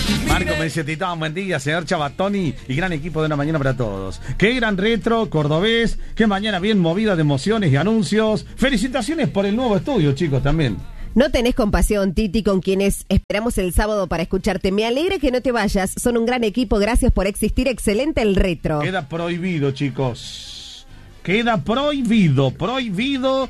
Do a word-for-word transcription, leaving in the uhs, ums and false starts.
Marco me dice, Titán, buen día, señor Chabatoni y gran equipo de Una Mañana para Todos. Qué gran retro, cordobés, qué mañana bien movida de emociones y anuncios. Felicitaciones por el nuevo estudio, chicos, también. No tenés compasión, Titi, con quienes esperamos el sábado para escucharte. Me alegra que no te vayas, son un gran equipo, gracias por existir, excelente el retro. Queda prohibido, chicos. Queda prohibido, prohibido